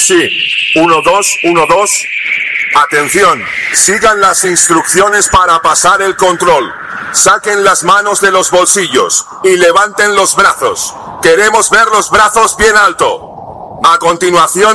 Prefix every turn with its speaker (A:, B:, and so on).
A: Sí. 1, 2, 1, 2. Atención. Sigan las instrucciones para pasar el control. Saquen las manos de los bolsillos y levanten los brazos. Queremos ver los brazos bien alto. A continuación,